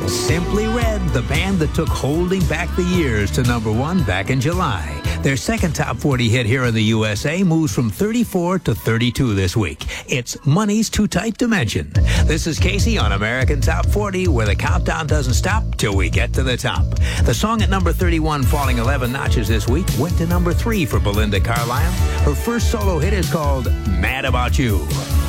Simply Red, the band that took Holding Back the Years to number one back in July. Their second top 40 hit here in the USA moves from 34 to 32 this week. It's Money's Too Tight to Mention. This is Casey on American Top 40, where the countdown doesn't stop till we get to the top. The song at number 31, falling 11 notches this week, went to number 3 for Belinda Carlisle. Her first solo hit is called Mad About You.